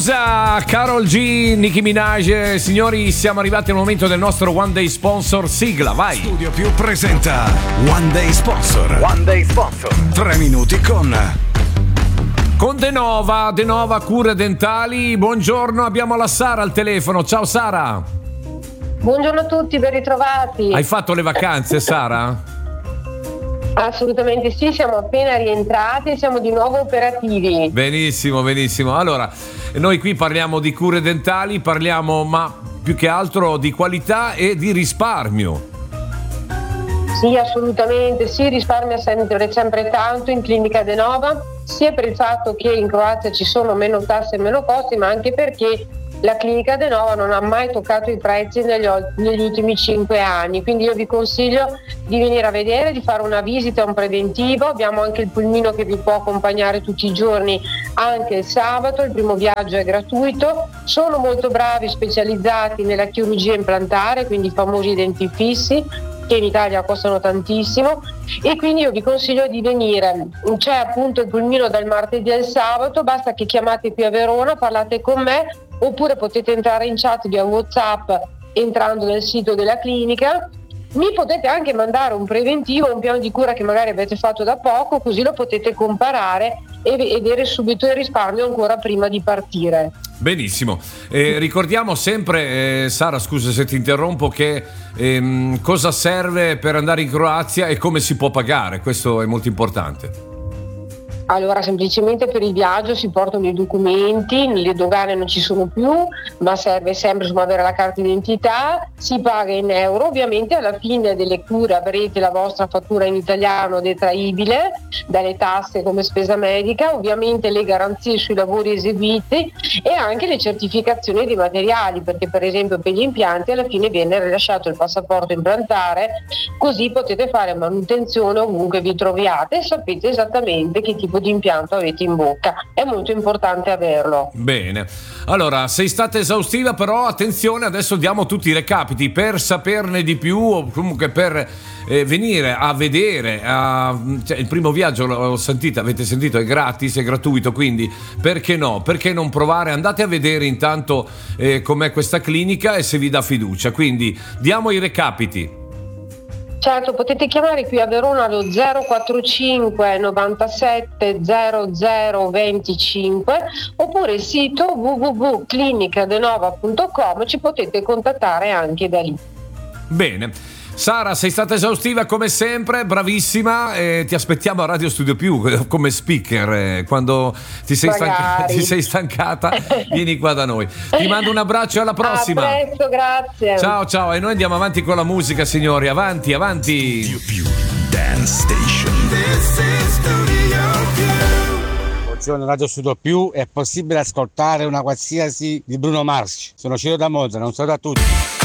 Medusa, Karol G, Nicki Minaj. Signori, siamo arrivati al momento del nostro One Day Sponsor. Sigla, vai. Studio Più presenta One Day Sponsor. 3 minuti con De Nova Cure Dentali. Buongiorno, abbiamo la Sara al telefono. Ciao Sara. Buongiorno a tutti, ben ritrovati. Hai fatto le vacanze, Sara? Assolutamente sì, siamo appena rientrati e siamo di nuovo operativi. Benissimo. Allora, noi qui parliamo di cure dentali, parliamo ma più che altro di qualità e di risparmio. Sì, assolutamente, sì, risparmia sempre tanto in Clinica De Nova, sia per il fatto che in Croazia ci sono meno tasse e meno costi, ma anche perché la Clinica De Nova non ha mai toccato i prezzi negli ultimi 5 anni, quindi io vi consiglio di venire a vedere, di fare una visita, un preventivo. Abbiamo anche il pulmino che vi può accompagnare tutti i giorni, anche il sabato, il primo viaggio è gratuito. Sono molto bravi, specializzati nella chirurgia implantare, quindi i famosi denti fissi, che in Italia costano tantissimo, e quindi io vi consiglio di venire. C'è appunto il pulmino dal martedì al sabato, basta che chiamate qui a Verona, parlate con me, oppure potete entrare in chat via WhatsApp entrando nel sito della clinica. Mi potete anche mandare un preventivo, un piano di cura che magari avete fatto da poco, così lo potete comparare e vedere subito il risparmio ancora prima di partire. Benissimo, ricordiamo sempre, Sara, scusa se ti interrompo, che cosa serve per andare in Croazia e come si può pagare, questo è molto importante. Allora, semplicemente per il viaggio si portano i documenti, le dogane non ci sono più, ma serve sempre avere la carta d'identità, si paga in euro, ovviamente alla fine delle cure avrete la vostra fattura in italiano detraibile dalle tasse come spesa medica, ovviamente le garanzie sui lavori eseguiti e anche le certificazioni dei materiali, perché per esempio per gli impianti alla fine viene rilasciato il passaporto implantare, così potete fare manutenzione ovunque vi troviate e sapete esattamente che tipo di impianto avete in bocca. È molto importante averlo. Bene, allora sei stata esaustiva, però attenzione, adesso diamo tutti i recapiti per saperne di più o comunque per venire a vedere cioè, il primo viaggio l'ho sentito, avete sentito, è gratis, è gratuito, quindi perché no? Perché non provare? Andate a vedere intanto com'è questa clinica e se vi dà fiducia, quindi diamo i recapiti. Certo, potete chiamare qui a Verona allo 045 97 00 25 oppure il sito www.clinicadenova.com, ci potete contattare anche da lì. Bene. Sara, sei stata esaustiva come sempre, bravissima, ti aspettiamo a Radio Studio Più come speaker, quando ti sei stancata vieni qua da noi. Ti mando un abbraccio e alla prossima. A presto, grazie. Ciao, e noi andiamo avanti con la musica, signori, avanti. Studio Più Dance Station. This is Studio Più. Buongiorno Radio Studio Più, è possibile ascoltare una qualsiasi di Bruno Mars. Sono Ciro da Monza, non so da tutti.